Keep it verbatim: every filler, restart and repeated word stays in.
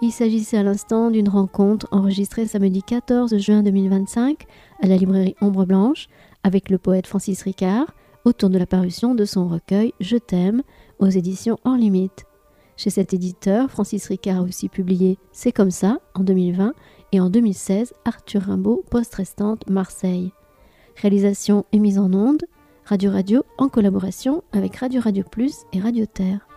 Il s'agissait à l'instant d'une rencontre enregistrée samedi quatorze juin deux mille vingt-cinq à la librairie Ombre Blanche avec le poète Francis Ricard autour de la parution de son recueil « Je t'aime » aux éditions Hors Limite. Chez cet éditeur, Francis Ricard a aussi publié « C'est comme ça » en deux mille vingt et en deux mille seize Arthur Rimbaud, Poste restante, Marseille. Réalisation et mise en onde, Radio Radio en collaboration avec Radio Radio Plus et Radio Terre.